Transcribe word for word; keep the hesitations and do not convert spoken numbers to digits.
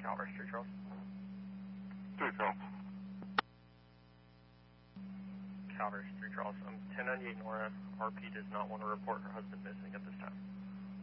Calvary Street, Charles. Two, Charles. Calvary Street, Charles. Um, ten ninety-eight Nora, R P does not want to report her husband missing at this time.